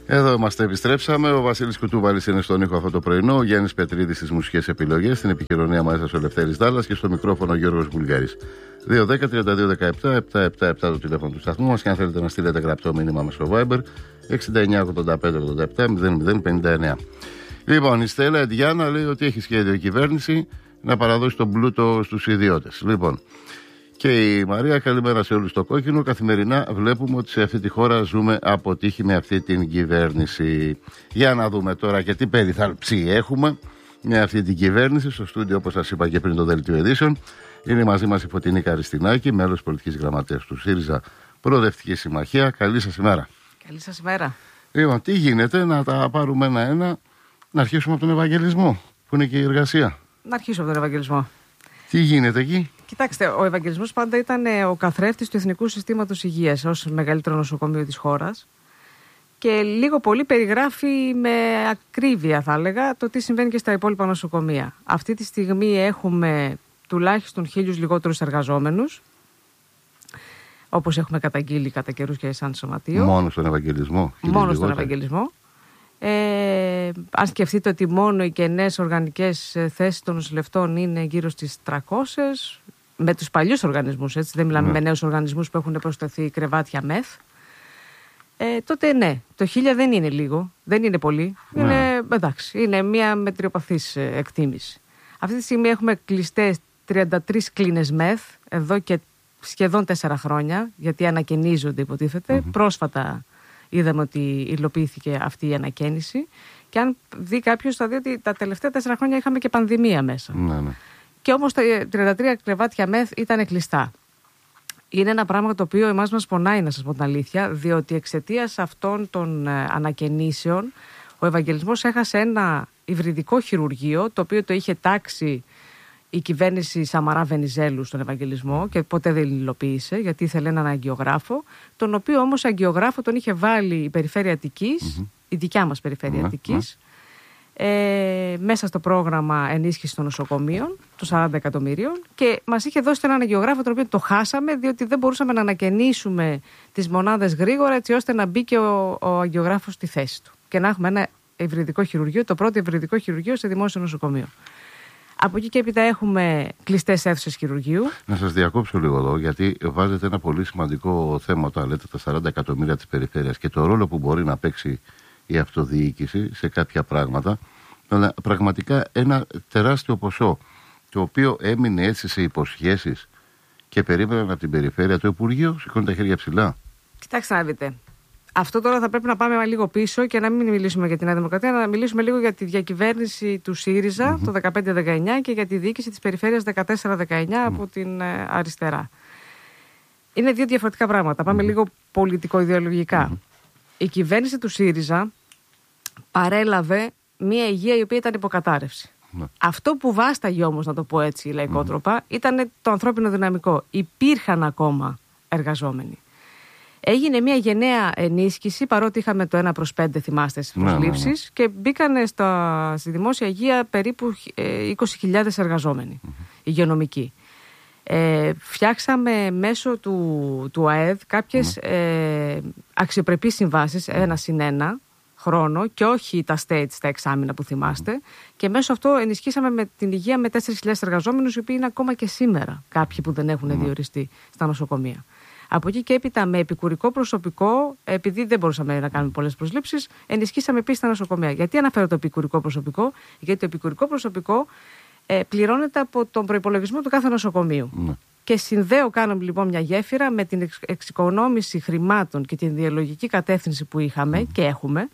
Εδώ είμαστε, επιστρέψαμε. Ο Βασίλης Κουτούβαλης είναι στον ήχο αυτό το πρωινό. Ο Γιάννης Πετρίδης στις μουσικές επιλογές. Στην επικοινωνία μαζί ο Ελευθέρης Δάλλας και στο μικρόφωνο ο Γιώργος Βουλγαρής. 2-10-32-17-777 το τηλέφωνο του σταθμού μας. Και αν θέλετε να στείλετε γραπτό μήνυμα μέσω Viber 69-85-87-00-59. Λοιπόν, η Στέλλα Εντιάνα λέει ότι έχει σχέδιο η κυβέρνηση να παραδώσει τον πλούτο στους ιδιώτες. Λοιπόν. Και η Μαρία, καλημέρα σε όλους στο κόκκινο. Καθημερινά βλέπουμε ότι σε αυτή τη χώρα ζούμε αποτύχει με αυτή την κυβέρνηση. Για να δούμε τώρα και τι περιθάλψη έχουμε με αυτή την κυβέρνηση. Στο στούντιο, όπως σας είπα και πριν το Δελτίο Ειδήσεων, είναι μαζί μας η Φωτεινή Καριστινάκη, μέλος πολιτικής γραμματέας του ΣΥΡΙΖΑ Προοδευτική Συμμαχία. Καλή σας ημέρα. Καλή σας ημέρα. Λοιπόν, τι γίνεται, να τα πάρουμε ένα-ένα, να αρχίσουμε από τον Ευαγγελισμό, που είναι και η εργασία. Να αρχίσω από τον Ευαγγελισμό. Τι γίνεται εκεί? Κοιτάξτε, ο Ευαγγελισμός πάντα ήταν ο καθρέφτης του Εθνικού Συστήματος Υγείας ως μεγαλύτερο νοσοκομείο της χώρας και λίγο πολύ περιγράφει με ακρίβεια, θα έλεγα, το τι συμβαίνει και στα υπόλοιπα νοσοκομεία. Αυτή τη στιγμή έχουμε τουλάχιστον 1.000 λιγότερους εργαζόμενους, όπως έχουμε καταγγείλει κατά καιρούς και σαν σωματείο. Μόνο στον Ευαγγελισμό? Μόνο στον Ευαγγελισμό. Αν σκεφτείτε ότι μόνο οι κενές οργανικές θέσεις των νοσηλευτών είναι γύρω στις 300, με τους παλιούς οργανισμούς, έτσι, δεν μιλάμε με νέους οργανισμούς που έχουν προσθεθεί κρεβάτια μεθ, τότε ναι, το 1.000 δεν είναι λίγο, δεν είναι πολύ, είναι, εντάξει, είναι μια μετριοπαθής εκτίμηση. Αυτή τη στιγμή έχουμε κλειστές 33 κλίνες μεθ, εδώ και σχεδόν 4 χρόνια, γιατί ανακαινίζονται υποτίθεται. Πρόσφατα είδαμε ότι υλοποιήθηκε αυτή η ανακαίνιση και αν δει κάποιος θα δει ότι τα τελευταία 4 χρόνια είχαμε και πανδημία μέσα. Ναι. Και όμως τα 33 κρεβάτια μεθ ήταν κλειστά. Είναι ένα πράγμα το οποίο εμάς μας πονάει, να σας πω την αλήθεια, διότι εξαιτίας αυτών των ανακαινήσεων ο Ευαγγελισμός έχασε ένα υβριδικό χειρουργείο, το οποίο το είχε τάξει η κυβέρνηση Σαμαρά Βενιζέλου στον Ευαγγελισμό και ποτέ δεν υλοποίησε, γιατί ήθελε έναν αγκιογράφο, τον οποίο όμως αγκιογράφο τον είχε βάλει η Περιφέρεια Αττικής, η δικιά μας Περιφέρεια Αττικής, μέσα στο πρόγραμμα ενίσχυση των νοσοκομείων, των 40 εκατομμυρίων, και μας είχε δώσει έναν αγκιογράφο, τον οποίο το χάσαμε, διότι δεν μπορούσαμε να ανακαινήσουμε τις μονάδες γρήγορα, έτσι ώστε να μπει και ο αγκιογράφος στη θέση του και να έχουμε ένα υβριδικό χειρουργείο, το πρώτο υβριδικό χειρουργείο σε δημόσιο νοσοκομείο. Από εκεί και έπειτα έχουμε κλειστές αίθουσες χειρουργείου. Να σας διακόψω λίγο εδώ, γιατί βάζετε ένα πολύ σημαντικό θέμα όταν λέτε τα 40 εκατομμύρια της περιφέρειας και το ρόλο που μπορεί να παίξει η αυτοδιοίκηση σε κάποια πράγματα. Αλλά πραγματικά ένα τεράστιο ποσό, το οποίο έμεινε έτσι σε υποσχέσεις και περίμεναν από την περιφέρεια, το Υπουργείο σηκώνει τα χέρια ψηλά. Κοιτάξτε να δείτε. Αυτό τώρα θα πρέπει να πάμε λίγο πίσω και να μην μιλήσουμε για τη Νέα Δημοκρατία, να μιλήσουμε λίγο για τη διακυβέρνηση του ΣΥΡΙΖΑ το 2015-19 και για τη διοίκηση της περιφέρειας 14-19 από την αριστερά. Είναι δύο διαφορετικά πράγματα. Πάμε λίγο πολιτικο-ιδεολογικά. Η κυβέρνηση του ΣΥΡΙΖΑ παρέλαβε μια υγεία η οποία ήταν υποκατάρρευση. Αυτό που βάσταγε όμως, να το πω έτσι λαϊκότροπα, ήταν το ανθρώπινο δυναμικό. Υπήρχαν ακόμα εργαζόμενοι. Έγινε μια γενναία ενίσχυση, παρότι είχαμε το 1/5, θυμάστε, στις προσλήψεις, και μπήκαν στη δημόσια υγεία περίπου 20.000 εργαζόμενοι, υγειονομικοί. Φτιάξαμε μέσω του ΑΕΔ κάποιες αξιοπρεπείς συμβάσεις, 1+1 χρόνο, και όχι τα states, τα εξάμηνα που θυμάστε, και μέσω αυτό ενισχύσαμε με την υγεία με 4.000 εργαζόμενους, οι οποίοι είναι ακόμα και σήμερα κάποιοι που δεν έχουν διοριστεί στα νοσοκομεία. Από εκεί και έπειτα με επικουρικό προσωπικό, επειδή δεν μπορούσαμε να κάνουμε πολλές προσλήψεις, ενισχύσαμε επίσης τα νοσοκομεία. Γιατί αναφέρω το επικουρικό προσωπικό? Γιατί το επικουρικό προσωπικό πληρώνεται από τον προϋπολογισμό του κάθε νοσοκομείου. Και κάναμε λοιπόν μια γέφυρα με την εξοικονόμηση χρημάτων και την ιδεολογική κατεύθυνση που είχαμε και έχουμε,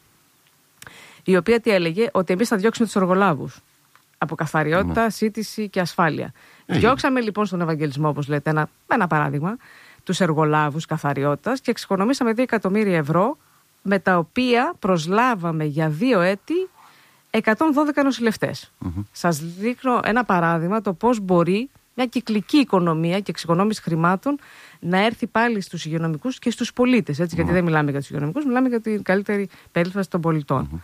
η οποία τι έλεγε? Ότι εμείς θα διώξουμε τους εργολάβους από καθαριότητα, σύντηση και ασφάλεια. Διώξαμε λοιπόν στον Ευαγγελισμό, όπως λέτε, ένα παράδειγμα, τους εργολάβους καθαριότητας και εξοικονομήσαμε 2 εκατομμύρια ευρώ, με τα οποία προσλάβαμε για 2 έτη 112 νοσηλευτές. Σας δείχνω ένα παράδειγμα το πώς μπορεί μια κυκλική οικονομία και εξοικονόμηση χρημάτων να έρθει πάλι στους υγειονομικούς και στους πολίτες. Έτσι, γιατί δεν μιλάμε για τους υγειονομικούς, μιλάμε για την καλύτερη περίληψη των πολιτών.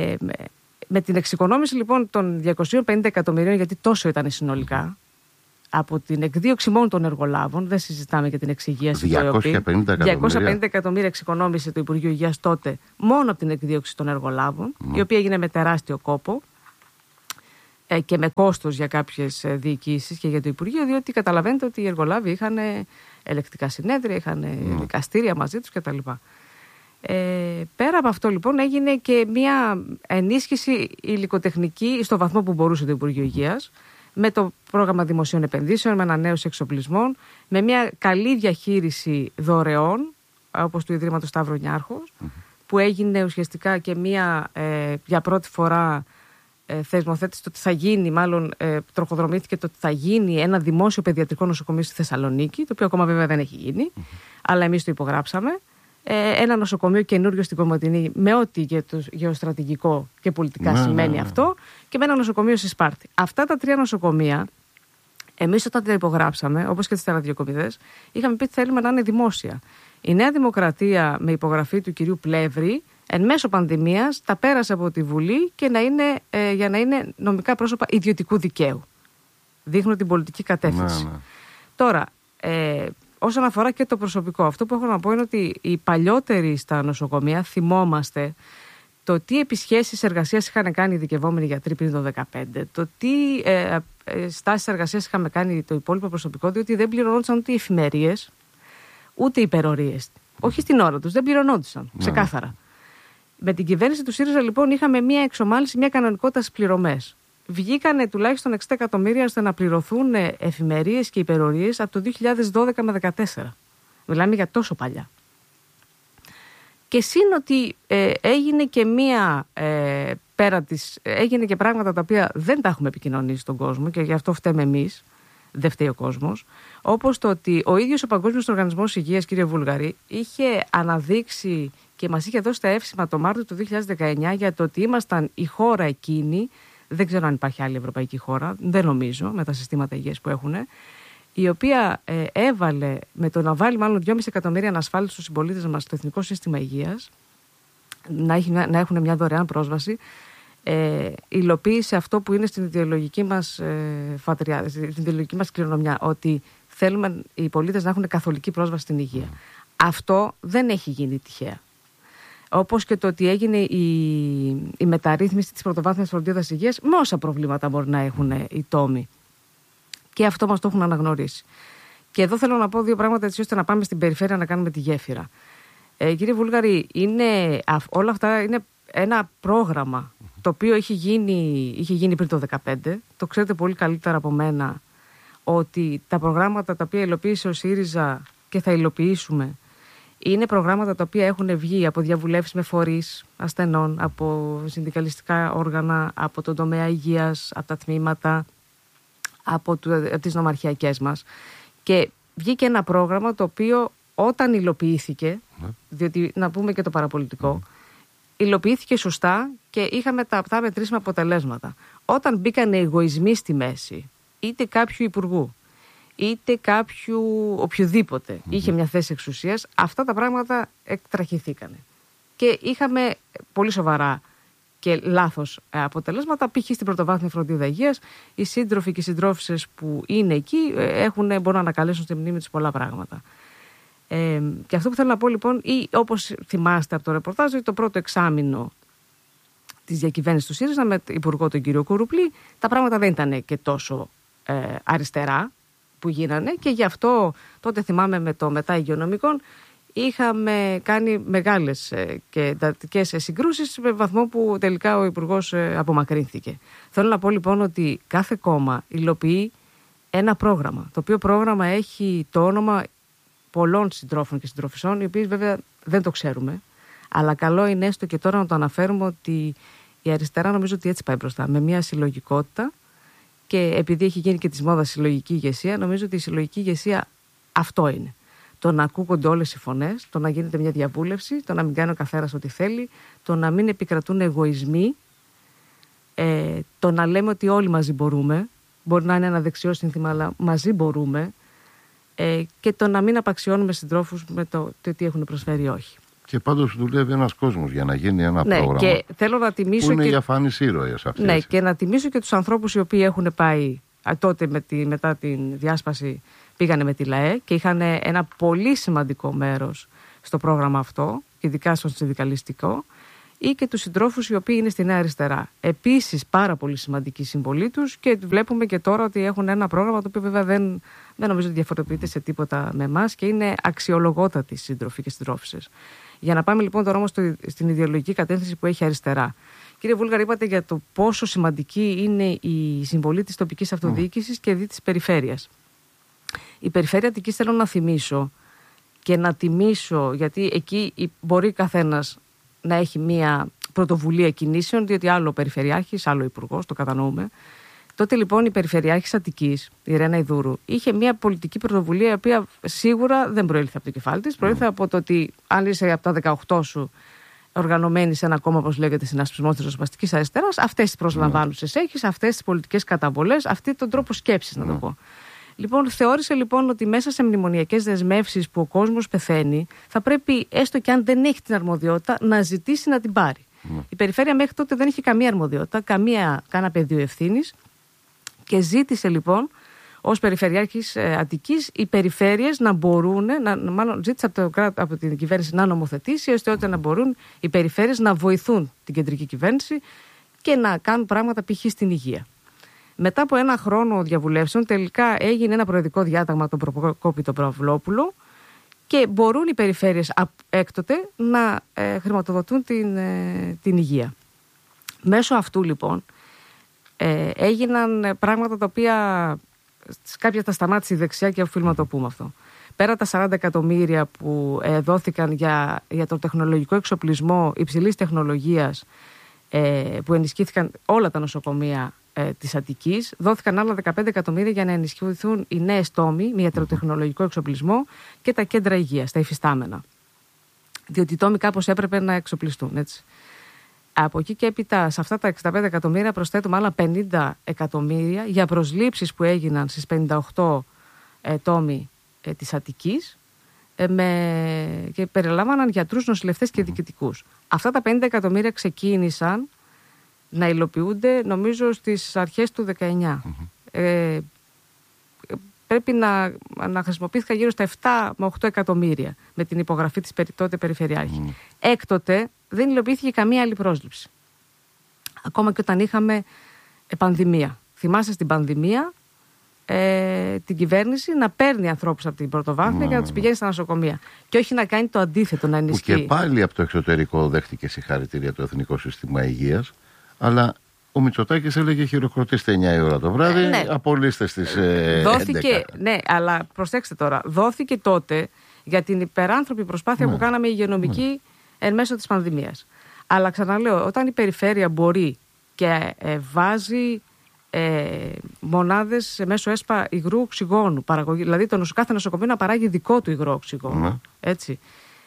Με την εξοικονόμηση λοιπόν των 250 εκατομμυρίων, γιατί τόσο ήταν συνολικά, από την εκδίωξη μόνο των εργολάβων, δεν συζητάμε για την εξυγίαση. 250 εκατομμύρια εξοικονόμησε το Υπουργείο Υγείας τότε μόνο από την εκδίωξη των εργολάβων, η οποία έγινε με τεράστιο κόπο και με κόστος για κάποιες διοικήσεις και για το Υπουργείο, διότι καταλαβαίνετε ότι οι εργολάβοι είχαν ελεκτικά συνέδρια, είχαν δικαστήρια μαζί τους κτλ. Πέρα από αυτό λοιπόν έγινε και μια ενίσχυση υλικοτεχνική στο βαθμό που μπορούσε το Υπουργείο Υγείας, με το πρόγραμμα δημοσίων επενδύσεων, με ανανέωση εξοπλισμών, με μια καλή διαχείριση δωρεών, όπως του Ιδρύματος Σταύρο Νιάρχος, που έγινε ουσιαστικά και μια για πρώτη φορά θεσμοθέτηση το ότι θα γίνει, τροχοδρομήθηκε το ότι θα γίνει ένα δημόσιο παιδιατρικό νοσοκομείο στη Θεσσαλονίκη, το οποίο ακόμα βέβαια δεν έχει γίνει, αλλά εμείς το υπογράψαμε. Ένα νοσοκομείο καινούριο στην Κομοτηνή, με ό,τι γεωστρατηγικό και πολιτικά σημαίνει αυτό, και με ένα νοσοκομείο στη Σπάρτη. Αυτά τα 3 νοσοκομεία, εμείς όταν τα υπογράψαμε, όπως και τις ραδιοκομιδές, είχαμε πει ότι θέλουμε να είναι δημόσια. Η Νέα Δημοκρατία, με υπογραφή του κυρίου Πλεύρη, εν μέσω πανδημίας, τα πέρασε από τη Βουλή και για να είναι νομικά πρόσωπα ιδιωτικού δικαίου. Δείχνουν την πολιτική κατεύθυνση. Τώρα, όσον αφορά και το προσωπικό, αυτό που έχω να πω είναι ότι οι παλιότεροι στα νοσοκομεία θυμόμαστε το τι επισχέσεις εργασίας είχαν κάνει οι ειδικευόμενοι γιατροί πριν το 2015, το τι στάσεις εργασίας είχαμε κάνει το υπόλοιπο προσωπικό, διότι δεν πληρωνόντουσαν ούτε οι εφημερίες, ούτε οι υπερορίες. Όχι στην ώρα τους, δεν πληρωνόντουσαν, ξεκάθαρα. Με την κυβέρνηση του ΣΥΡΙΖΑ λοιπόν είχαμε μια εξομάλυνση, μια κανονικότητα στις πληρωμές. Βγήκανε τουλάχιστον 60 εκατομμύρια ώστε να πληρωθούν εφημερίες και υπερορίες από το 2012 με 2014. Μιλάμε για τόσο παλιά. Και σύν ότι έγινε και έγινε και πράγματα τα οποία δεν τα έχουμε επικοινωνήσει στον κόσμο και γι' αυτό φταίμε εμείς, δεν φταίει ο κόσμος, όπως το ότι ο ίδιος ο Παγκόσμιος Οργανισμός Υγείας, κύριε Βούλγαρη, είχε αναδείξει και μας είχε δώσει τα εύσημα το Μάρτιο του 2019 για το ότι ήμασταν η χώρα εκείνη, δεν ξέρω αν υπάρχει άλλη ευρωπαϊκή χώρα, δεν νομίζω, με τα συστήματα υγείας που έχουν, η οποία έβαλε με το να βάλει μάλλον 2,5 εκατομμύρια ανασφάλιστους στους συμπολίτες μας στο Εθνικό Σύστημα Υγείας, να έχουν μια δωρεάν πρόσβαση, υλοποίησε αυτό που είναι στην ιδεολογική μας φατριά, στην ιδεολογική μας κληρονομιά, ότι θέλουμε οι πολίτες να έχουν καθολική πρόσβαση στην υγεία. Αυτό δεν έχει γίνει τυχαία. Όπως και το ότι έγινε η μεταρρύθμιση της πρωτοβάθμιας φροντίδας υγείας, με όσα προβλήματα μπορεί να έχουν οι τόμοι. Και αυτό μας το έχουν αναγνωρίσει. Και εδώ θέλω να πω 2 πράγματα έτσι ώστε να πάμε στην περιφέρεια να κάνουμε τη γέφυρα. Κύριε Βούλγαρη, όλα αυτά είναι ένα πρόγραμμα το οποίο είχε γίνει πριν το 2015. Το ξέρετε πολύ καλύτερα από μένα ότι τα προγράμματα τα οποία υλοποίησε ο ΣΥΡΙΖΑ και θα υλοποιήσουμε είναι προγράμματα τα οποία έχουν βγει από διαβουλεύσεις με φορείς ασθενών, από συνδικαλιστικά όργανα, από τον τομέα υγείας, από τα τμήματα, από τις νομαρχιακές μας. Και βγήκε ένα πρόγραμμα το οποίο όταν υλοποιήθηκε, διότι να πούμε και το παραπολιτικό, υλοποιήθηκε σωστά και είχαμε τα απτά μετρήσιμα αποτελέσματα. Όταν μπήκαν οι εγωισμοί στη μέση, είτε κάποιου υπουργού, είτε κάποιου οποιοδήποτε είχε μια θέση εξουσίας, αυτά τα πράγματα εκτραχυθήκανε. Και είχαμε πολύ σοβαρά και λάθος αποτελέσματα. Π.χ. στην πρωτοβάθμια φροντίδα υγείας, οι σύντροφοι και οι συντρόφισσες που είναι εκεί μπορούν να ανακαλέσουν στη μνήμη τους πολλά πράγματα. Και αυτό που θέλω να πω λοιπόν, ή όπως θυμάστε από το ρεπορτάζ, το πρώτο εξάμηνο της διακυβέρνησης του ΣΥΡΙΖΑ με υπουργό τον κύριο Κουρουπλή, τα πράγματα δεν ήταν και τόσο αριστερά που γίνανε, και γι' αυτό τότε θυμάμαι με το μετά υγειονομικών είχαμε κάνει μεγάλες και εντατικές συγκρούσεις με βαθμό που τελικά ο υπουργός απομακρύνθηκε. Θέλω να πω λοιπόν ότι κάθε κόμμα υλοποιεί ένα πρόγραμμα, το οποίο πρόγραμμα έχει το όνομα πολλών συντρόφων και συντροφισσών, οι οποίοι βέβαια δεν το ξέρουμε, αλλά καλό είναι έστω και τώρα να το αναφέρουμε ότι η αριστερά νομίζω ότι έτσι πάει μπροστά, με μια συλλογικότητα, και επειδή έχει γίνει και της μόδας συλλογική ηγεσία, νομίζω ότι η συλλογική ηγεσία αυτό είναι. Το να ακούγονται όλες οι φωνές, το να γίνεται μια διαβούλευση, το να μην κάνει ο καθένας ό,τι θέλει, το να μην επικρατούν εγωισμοί, το να λέμε ότι όλοι μαζί μπορούμε, μπορεί να είναι ένα δεξιό σύνθημα, αλλά μαζί μπορούμε, και το να μην απαξιώνουμε συντρόφους με το τι έχουν προσφέρει όχι. Και πάντως δουλεύει ένας κόσμος για να γίνει ένα πρόγραμμα. Και θέλω να τιμήσω που είναι διαφανείς ήρωες αυτοί. Ναι, και να τιμήσω και τους ανθρώπους οι οποίοι έχουν πάει τότε μετά την διάσπαση πήγανε με τη ΛΑΕ και είχαν ένα πολύ σημαντικό μέρος στο πρόγραμμα αυτό, ειδικά στο συνδικαλιστικό, ή και τους συντρόφους οι οποίοι είναι στη Νέα Αριστερά. Επίσης πάρα πολύ σημαντική συμβολή τους και βλέπουμε και τώρα ότι έχουν ένα πρόγραμμα το οποίο βέβαια δεν νομίζω ότι διαφοροποιείται σε τίποτα με εμάς και είναι αξιολογότατοι σύντροφοι και συντρόφισσες. Για να πάμε λοιπόν τώρα όμως στην ιδεολογική κατεύθυνση που έχει αριστερά. Κύριε Βούλγαρη, είπατε για το πόσο σημαντική είναι η συμβολή της τοπικής αυτοδιοίκησης και της περιφέρειας. Η περιφέρεια Αττικής θέλω να θυμίσω και να τιμήσω, γιατί εκεί μπορεί καθένας να έχει μία πρωτοβουλία κινήσεων, διότι άλλο περιφερειάρχης, άλλο υπουργός, το κατανοούμε. Τότε λοιπόν η περιφερειάρχης Αττικής, η Ρένα Ιδούρου, είχε μία πολιτική πρωτοβουλία η οποία σίγουρα δεν προήλθε από το κεφάλι της. Προήλθε από το ότι αν είσαι από τα 18 σου οργανωμένη σε ένα κόμμα, όπως λέγεται, συνασπισμό της ριζοσπαστικής αριστεράς, αυτές τις προσλαμβάνουσες έχεις, αυτές τις πολιτικές καταβολές, αυτή τον τρόπο σκέψης, να το πω. Λοιπόν, θεώρησε λοιπόν ότι μέσα σε μνημονιακές δεσμεύσεις που ο κόσμος πεθαίνει, θα πρέπει, έστω και αν δεν έχει την αρμοδιότητα, να ζητήσει να την πάρει. Η περιφέρεια μέχρι τότε δεν είχε καμία αρμοδιότητα, κάνα πεδίο ευθύνης και ζήτησε λοιπόν ως περιφερειάρχης Αττικής οι περιφέρειες να μπορούν, μάλλον ζήτησε από την κυβέρνηση να νομοθετήσει, ώστε να μπορούν οι περιφέρειες να βοηθούν την κεντρική κυβέρνηση και να κάνουν πράγματα π.χ. στην υγεία. Μετά από ένα χρόνο διαβουλεύσεων, τελικά έγινε ένα προεδρικό διάταγμα τον Προκόπη τον Παυλόπουλο και μπορούν οι περιφέρειες έκτοτε να χρηματοδοτούν την υγεία. Μέσω αυτού λοιπόν έγιναν πράγματα τα οποία κάποια τα σταμάτησε η δεξιά και οφείλουμε να το πούμε αυτό. Πέρα τα 40 εκατομμύρια που δόθηκαν για το τεχνολογικό εξοπλισμό υψηλής τεχνολογίας που ενισχύθηκαν όλα τα νοσοκομεία της Αττικής, δόθηκαν άλλα 15 εκατομμύρια για να ενισχυθούν οι νέες τόμοι με ιατροτεχνολογικό εξοπλισμό και τα κέντρα υγείας, τα υφιστάμενα. Διότι οι τόμοι κάπως έπρεπε να εξοπλιστούν, έτσι. Από εκεί και έπειτα, σε αυτά τα 65 εκατομμύρια προσθέτουμε άλλα 50 εκατομμύρια για προσλήψεις που έγιναν στις 58 τόμοι της Αττικής και περιλάμβαναν γιατρούς, νοσηλευτές και διοικητικούς. Αυτά τα 50 εκατομμύρια ξεκίνησαν να υλοποιούνται νομίζω στις αρχές του 19. Πρέπει να χρησιμοποιήθηκαν γύρω στα 7 με 8 εκατομμύρια με την υπογραφή της τότε περιφερειάρχη. Έκτοτε δεν υλοποιήθηκε καμία άλλη πρόσληψη. Ακόμα και όταν είχαμε πανδημία. Θυμάστε στην πανδημία την κυβέρνηση να παίρνει ανθρώπους από την πρωτοβάθμια και να τους πηγαίνει στα νοσοκομεία. Και όχι να κάνει το αντίθετο, να ενισχύει. Που και πάλι από το εξωτερικό δέχτηκε συγχαρητήρια το Εθνικό Σύστημα Υγείας, αλλά ο Μητσοτάκης έλεγε χειροκροτήστε 9 η ώρα το βράδυ, απολύστε στις 11. Ναι, αλλά προσέξτε τώρα, δόθηκε τότε για την υπεράνθρωπη προσπάθεια που κάναμε υγειονομική εν μέσω της πανδημίας. Αλλά ξαναλέω, όταν η περιφέρεια μπορεί και βάζει μονάδες μέσω ΕΣΠΑ υγρού οξυγόνου, δηλαδή κάθε νοσοκομείο να παράγει δικό του υγρό οξυγόνο, έτσι,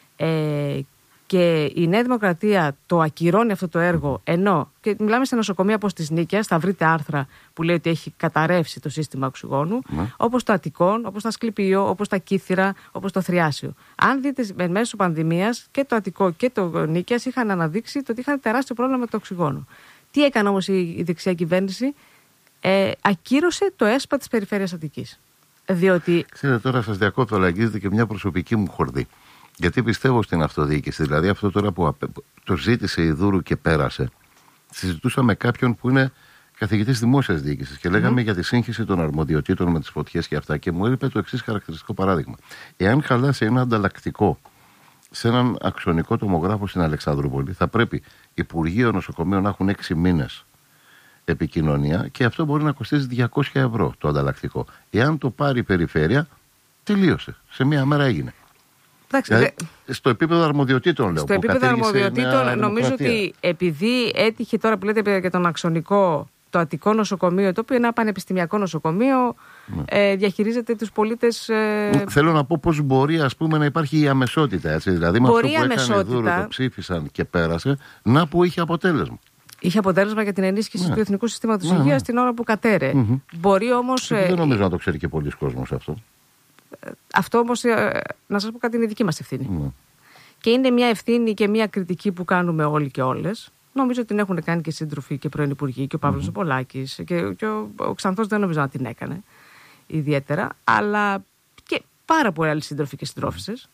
και η Νέα Δημοκρατία το ακυρώνει αυτό το έργο, ενώ και μιλάμε σε νοσοκομεία όπως της Νίκαιας, θα βρείτε άρθρα που λέει ότι έχει καταρρεύσει το σύστημα οξυγόνου, όπως το Αττικόν, όπως το Ασκληπιείο, όπως τα Κύθυρα, όπως το Θριάσιο. Αν δείτε μέσω πανδημίας και το Αττικό και το Νίκαιας είχαν αναδείξει ότι είχαν τεράστιο πρόβλημα με το οξυγόνο. Τι έκανε όμως η δεξιά κυβέρνηση? Ακύρωσε το ΕΣΠΑ της Περιφέρειας Αττικής. Διότι... Ξέρετε, τώρα σας διακόπτω, αλλά αγγίζεται και μια προσωπική μου χορδή. Γιατί πιστεύω στην αυτοδιοίκηση. Δηλαδή, αυτό τώρα που το ζήτησε η Δούρου και πέρασε, συζητούσα με κάποιον που είναι καθηγητής δημόσιας διοίκησης και λέγαμε για τη σύγχυση των αρμοδιοτήτων με τις φωτιές και αυτά. Και μου είπε το εξής χαρακτηριστικό παράδειγμα. Εάν χαλάσει ένα ανταλλακτικό σε έναν αξονικό τομογράφο στην Αλεξανδρούπολη, θα πρέπει Υπουργείο Νοσοκομείων να έχουν 6 μήνες επικοινωνία και αυτό μπορεί να κοστίζει 200 ευρώ το ανταλλακτικό. Εάν το πάρει η περιφέρεια, τελείωσε. Σε μία μέρα έγινε. Εντάξει, στο επίπεδο αρμοδιοτήτων, λέω. Στο επίπεδο αρμοδιοτήτων, νομίζω ότι επειδή έτυχε τώρα που λέτε για τον αξονικό, το Αττικό νοσοκομείο, το οποίο είναι ένα πανεπιστημιακό νοσοκομείο, διαχειρίζεται τους πολίτες. Θέλω να πω πώς μπορεί, ας πούμε, να υπάρχει η αμεσότητα. Έτσι. Δηλαδή, με αυτό που έκανε Δούρου, το ψήφισαν και πέρασε, να που είχε αποτέλεσμα. Είχε αποτέλεσμα για την ενίσχυση του Εθνικού Συστήματος Υγείας την ώρα που κατέρε. Μπορεί όμως. Δεν νομίζω να το ξέρει και πολλοί κόσμος αυτό. Αυτό όμως, να σας πω κάτι, είναι δική μας ευθύνη. Και είναι μια ευθύνη και μια κριτική που κάνουμε όλοι και όλες. Νομίζω ότι την έχουν κάνει και σύντροφοι και πρώην υπουργοί, και ο Παύλος Πολάκης, και ο Ξανθός δεν νομίζω να την έκανε ιδιαίτερα, αλλά και πάρα πολλοί άλλοι σύντροφοι και συντρόφισσες,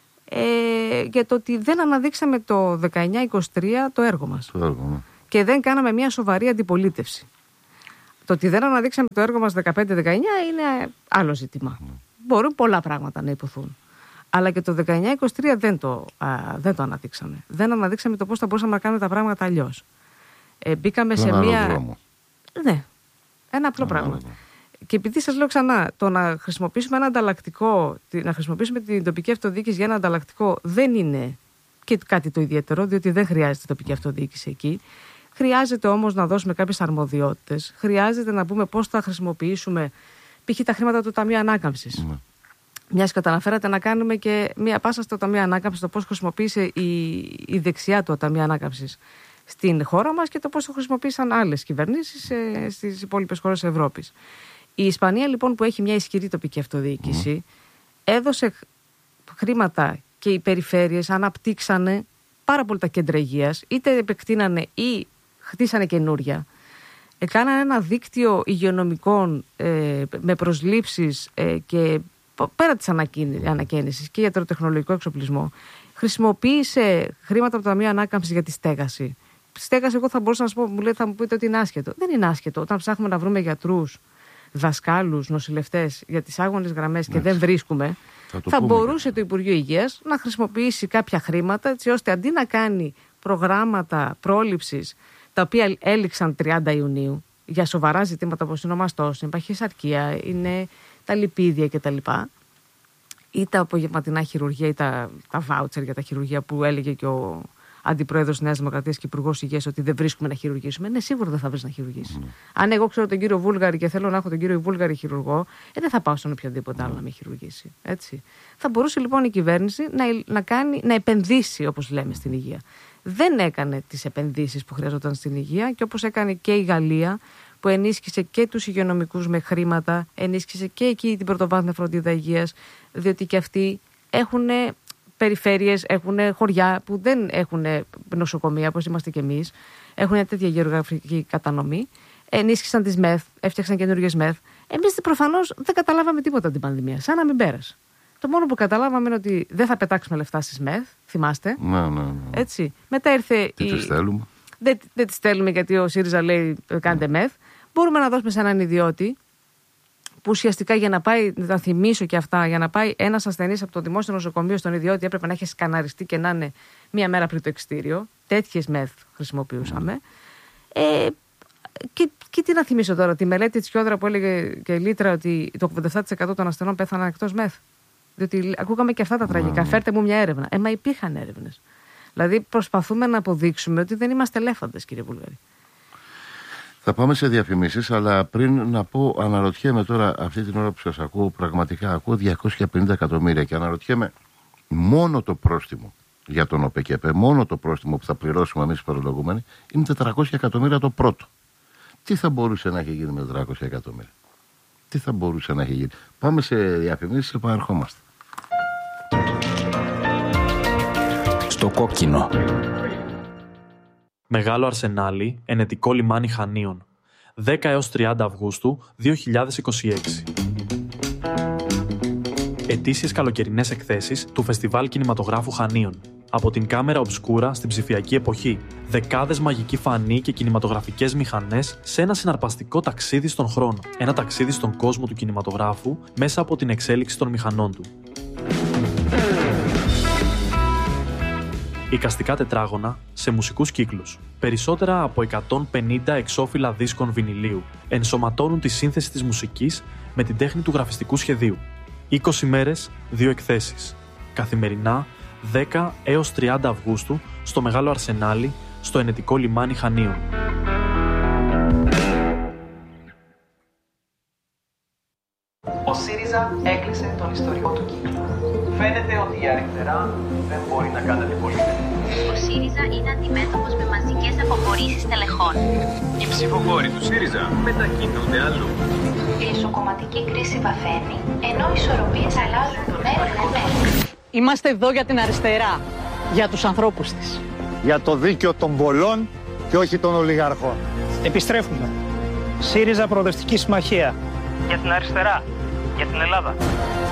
για το ότι δεν αναδείξαμε το 19-23 το έργο μας. Και δεν κάναμε μια σοβαρή αντιπολίτευση. Το ότι δεν αναδείξαμε το έργο μας 15-19 είναι άλλο ζήτημα. Μπορούν πολλά πράγματα να υποθούν. Αλλά και το 19-23 δεν το αναδείξαμε. Δεν αναδείξαμε το πώς θα μπορούσαμε να κάνουμε τα πράγματα αλλιώς. Μπήκαμε σε μια. Δρόμο. Ναι, ένα απλό πράγμα. Και επειδή σας λέω ξανά, το να χρησιμοποιήσουμε ένα ανταλλακτικό, να χρησιμοποιήσουμε την τοπική αυτοδιοίκηση για ένα ανταλλακτικό δεν είναι και κάτι το ιδιαίτερο, διότι δεν χρειάζεται τοπική αυτοδιοίκηση εκεί. Χρειάζεται όμως να δώσουμε κάποιες αρμοδιότητες. Χρειάζεται να πούμε πώς θα χρησιμοποιήσουμε π.χ. τα χρήματα του Ταμείου Ανάκαμψης. Μιας και τα αναφέρατε, να κάνουμε και μία πάσα στο Ταμείο Ανάκαμψης, το πώς χρησιμοποίησε η δεξιά του Ταμείο Ανάκαμψης στην χώρα μας και το πώς το χρησιμοποίησαν άλλες κυβερνήσεις στις υπόλοιπες χώρες της Ευρώπης. Η Ισπανία λοιπόν, που έχει μια ισχυρή τοπική αυτοδιοίκηση, έδωσε χρήματα και οι περιφέρειες αναπτύξανε πάρα πολύ τα κέντρα υγείας, είτε επεκτείνανε ή χτίσανε καινούρια. Κάνανε ένα δίκτυο υγειονομικών με προσλήψεις και πέρα της ανακαίνησης και ιατροτεχνολογικό εξοπλισμό. Χρησιμοποίησε χρήματα από το Ταμείο Ανάκαμψης για τη στέγαση. Στέγαση, εγώ θα μπορούσα να σας πω, θα μου πείτε ότι είναι άσχετο. Δεν είναι άσχετο. Όταν ψάχνουμε να βρούμε γιατρούς, δασκάλους, νοσηλευτές για τις άγονες γραμμές και δεν βρίσκουμε, θα μπορούσε το Υπουργείο Υγείας να χρησιμοποιήσει κάποια χρήματα, έτσι ώστε αντί να κάνει προγράμματα πρόληψης, τα οποία έληξαν 30 Ιουνίου, για σοβαρά ζητήματα όπως είναι ο μαστός, είναι η παχυσαρκία, είναι τα λιπίδια κτλ. Ή τα απογευματινά χειρουργία ή τα βάουτσερ για τα χειρουργία που έλεγε και ο Αντιπρόεδρος της Νέας Δημοκρατίας και Υπουργός Υγείας ότι δεν βρίσκουμε να χειρουργήσουμε. Ναι, σίγουρα δεν θα βρεις να χειρουργήσεις. Αν εγώ ξέρω τον κύριο Βούλγαρη και θέλω να έχω τον κύριο Βούλγαρη χειρουργό, δεν θα πάω στον οποιοδήποτε άλλο να με χειρουργήσει. Έτσι. Θα μπορούσε λοιπόν η κυβέρνηση να επενδύσει, όπως λέμε, στην υγεία. Δεν έκανε τις επενδύσεις που χρειαζόταν στην υγεία και όπως έκανε και η Γαλλία, που ενίσχυσε και τους υγειονομικούς με χρήματα, ενίσχυσε και εκεί την πρωτοβάθμια φροντίδα υγείας, διότι και αυτοί έχουν περιφέρειες, έχουν χωριά που δεν έχουν νοσοκομεία όπως είμαστε κι εμείς, έχουν τέτοια γεωγραφική κατανομή, ενίσχυσαν τις ΜΕΘ, έφτιαξαν καινούργιες ΜΕΘ. Εμείς προφανώς δεν καταλάβαμε τίποτα την πανδημία, σαν να μην πέρασε. Το μόνο που καταλάβαμε είναι ότι δεν θα πετάξουμε λεφτά στις ΜΕΘ, θυμάστε. Ναι. Έτσι. Μετά ήρθε τις στέλνουμε. Δεν τις στέλνουμε γιατί ο ΣΥΡΙΖΑ λέει κάντε ΜΕΘ. Μπορούμε να δώσουμε σε έναν ιδιώτη που ουσιαστικά για να πάει, να τα θυμίσω και αυτά, για να πάει ένας ασθενής από το δημόσιο νοσοκομείο στον ιδιώτη έπρεπε να έχει σκαναριστεί και να είναι μία μέρα πριν το εξιτήριο. Τέτοιες ΜΕΘ χρησιμοποιούσαμε. Και τι να θυμίσω τώρα, τη μελέτη της Κιόδρα που έλεγε και Λίτρα ότι το 87% των ασθενών πέθαναν εκτός ΜΕΘ. Διότι ακούγαμε και αυτά τα τραγικά. Φέρτε μου μια έρευνα. Μα υπήρχαν έρευνες. Δηλαδή προσπαθούμε να αποδείξουμε ότι δεν είμαστε ελέφαντες, κύριε Βούλγαρη. Θα πάμε σε διαφημίσεις, αλλά πριν να πω, αναρωτιέμαι τώρα αυτή την ώρα που σας ακούω, πραγματικά ακούω 250 εκατομμύρια και αναρωτιέμαι μόνο το πρόστιμο για τον ΟΠΕΚΕΠΕ, μόνο το πρόστιμο που θα πληρώσουμε εμείς οι φορολογούμενοι, είναι 400 εκατομμύρια το πρώτο. Τι θα μπορούσε να έχει γίνει με 400 εκατομμύρια? Τι θα μπορούσε να έχει γίνει? Πάμε σε διαφημίσεις και επανερχόμαστε. Στο κόκκινο. Μεγάλο Αρσενάλι, ενετικό λιμάνι Χανίων. 10 έως 30 Αυγούστου 2026. Ετήσιες καλοκαιρινές εκθέσεις του Φεστιβάλ Κινηματογράφου Χανίων. Από την κάμερα ομπσκούρα στην ψηφιακή εποχή. Δεκάδες μαγικοί φανοί και κινηματογραφικές μηχανές σε ένα συναρπαστικό ταξίδι στον χρόνο. Ένα ταξίδι στον κόσμο του κινηματογράφου μέσα από την εξέλιξη των μηχανών του. Εικαστικά τετράγωνα σε μουσικούς κύκλους. Περισσότερα από 150 εξώφυλλα δίσκων βινιλίου ενσωματώνουν τη σύνθεση της μουσικής με την τέχνη του γραφιστικού σχεδίου. 20 μέρες, 2 εκθέσεις. Καθημερινά, 10 έως 30 Αυγούστου, στο Μεγάλο Αρσενάλι, στο ενετικό λιμάνι Χανίων. Ο ΣΥΡΙΖΑ έκλεισε τον ιστορικό του κύκλο. Φαίνεται ότι η αριστερά δεν μπορεί να κάνει αντιπολίτευση. Ο ΣΥΡΙΖΑ είναι αντιμέτωπος με μαζικές αποχωρήσεις τελεχών. Οι ψηφοφόροι του ΣΥΡΙΖΑ μετακινούνται αλλού. Η εσωκομματική κρίση βαθαίνει, ενώ οι ισορροπίες αλλάζουν μέρα με μέρα. Είμαστε εδώ για την αριστερά, για τους ανθρώπους της. Για το δίκαιο των πολλών και όχι των ολιγαρχών. Επιστρέφουμε. ΣΥΡΙΖΑ Προοδευτική Συμμαχία. Για την αριστερά. Για την Ελλάδα.